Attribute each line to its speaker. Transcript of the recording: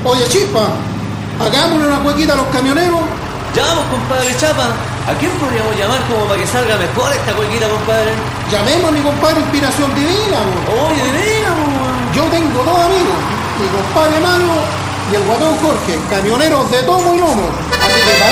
Speaker 1: Oye, Chispa, hagámosle una cuequita a los camioneros.
Speaker 2: Llamamos, compadre Chapa. ¿A quién podríamos llamar como para que salga mejor esta cuequita, compadre?
Speaker 1: Llamemos a mi compadre Inspiración Divina, po.
Speaker 2: Oye, de veras, po.
Speaker 1: Yo tengo dos amigos, mi compadre Malo y el guatón Jorge, camioneros de tomo y lomo. Así que